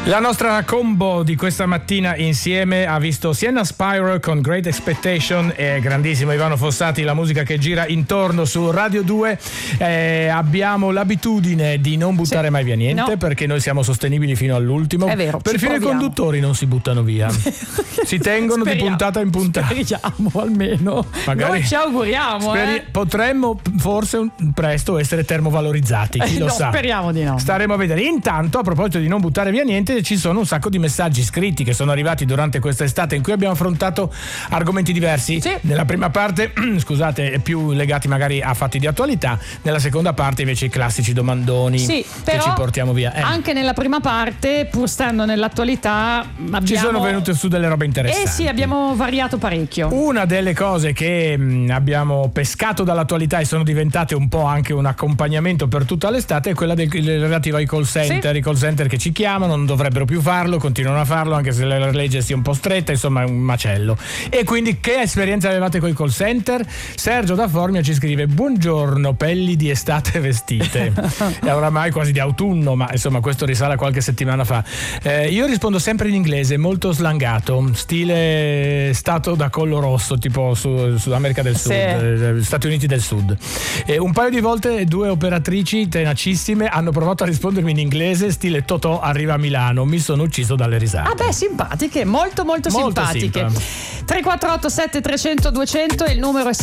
La nostra combo di questa mattina insieme ha visto Sienna Spiral con Great Expectation e grandissimo Ivano Fossati, la musica che gira intorno su Radio 2. Abbiamo l'abitudine di non buttare mai via niente, perché noi siamo sostenibili fino all'ultimo. È vero, perfino i conduttori non si buttano via, si tengono di puntata in puntata. Speriamo almeno. Magari noi ci auguriamo. Potremmo forse presto essere termovalorizzati, chi lo sa. Speriamo di no. Staremo a vedere. Intanto, a proposito di non buttare via niente, ci sono un sacco di messaggi scritti che sono arrivati durante questa estate in cui abbiamo affrontato argomenti diversi. Sì. Nella prima parte, scusate, più legati magari a fatti di attualità, nella seconda parte invece i classici domandoni che ci portiamo via. Anche nella prima parte, pur stando nell'attualità, ci sono venute su delle robe interessanti. Sì, abbiamo variato parecchio. Una delle cose che abbiamo pescato dall'attualità e sono diventate un po' anche un accompagnamento per tutta l'estate è quella relativa ai call center. Sì. I call center che ci chiamano non dovrebbero più farlo, continuano a farlo anche se la legge sia un po' stretta, insomma è un macello. E quindi che esperienza avevate con i call center? Sergio da Formia ci scrive: buongiorno, pelli di estate vestite. È oramai quasi di autunno, ma insomma questo risale a qualche settimana fa. Io rispondo sempre in inglese, molto slangato, stile stato da collo rosso, tipo Sud America del Sud, Stati Uniti del Sud. Un paio di volte 2 operatrici tenacissime hanno provato a rispondermi in inglese, stile Totò arriva a Milano, mi sono ucciso dalle risate. Ah beh, simpatiche, molto simpatiche. 348 7300 200 il numero è